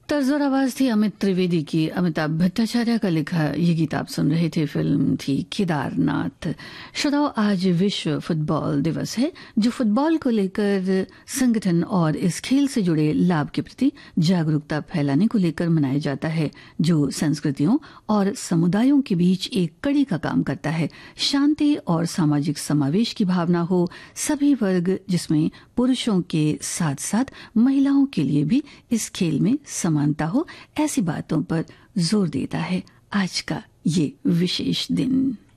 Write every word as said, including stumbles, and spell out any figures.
तर्ज और आवाज थी अमित त्रिवेदी की। अमिताभ भट्टाचार्य का लिखा ये गीत आप सुन रहे थे। फिल्म थी केदारनाथ। श्रोताओ, आज विश्व फुटबॉल दिवस है, जो फुटबॉल को लेकर संगठन और इस खेल से जुड़े लाभ के प्रति जागरूकता फैलाने को लेकर मनाया जाता है, जो संस्कृतियों और समुदायों के बीच एक कड़ी का काम करता है। शांति और सामाजिक समावेश की भावना हो, सभी वर्ग जिसमें पुरुषों के साथ साथ महिलाओं के लिए भी इस खेल में समानता हो, ऐसी बातों पर जोर देता है आज का ये विशेष दिन।